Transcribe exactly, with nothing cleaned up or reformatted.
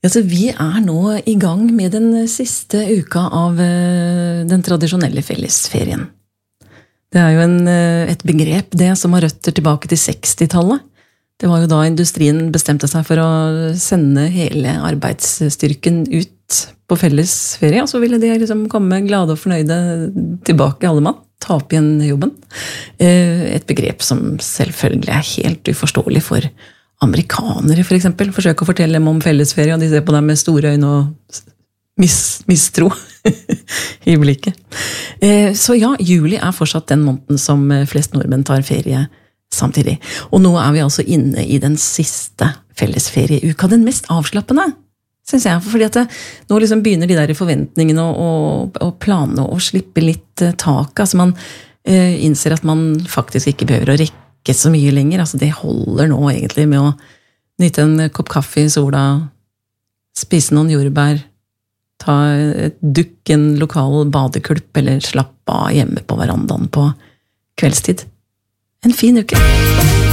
Altså, vi er nå i gang med den siste uka av den tradisjonelle fellesferien. Det er jo en, et begrep det som har røtter tilbake til sekstitallet. Det var jo da industrien bestemte seg for å sende hele arbeidsstyrken ut på fellesferie, og så ville de liksom komme glade og fornøyde tilbake, alle mann, ta opp igjen jobben. Et begrep som selvfølgelig er helt uforståelig for amerikanere, for eksempel. Forsøker å fortelle dem om fellesferie, og de ser på dem med store øyne og mis, mistro i blikket. Så ja, juli er fortsatt den måneden som flest nordmenn tar ferie samtidig. Og nå er vi altså inne i den siste fellesferieuka, den mest avslappende, synes jeg. Fordi at det, nå liksom begynner de der forventningene og, og, og planene å slippe litt tak. Altså man eh, innser at man faktisk ikke behøver å rekke så mye lenger. Altså det holder nå egentlig med å nyte en kopp kaffe i sola, spise noen jordbær, ta et dukk, en lokal badekulp, eller slappe av hjemme på verandaen på kveldstid. En fin uke.